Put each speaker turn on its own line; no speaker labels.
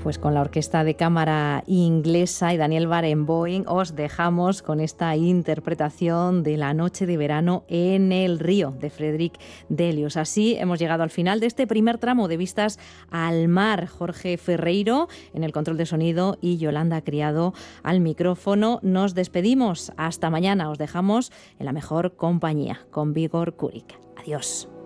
Pues con la Orquesta de Cámara Inglesa y Daniel Barenboim os dejamos con esta interpretación de La noche de verano en el río de Frédéric Delius. Así hemos llegado al final de este primer tramo de Vistas al Mar. Jorge Ferreiro en el control de sonido y Yolanda Criado al micrófono. Nos despedimos. Hasta mañana. Os dejamos en la mejor compañía con Vigor Kurik. Adiós.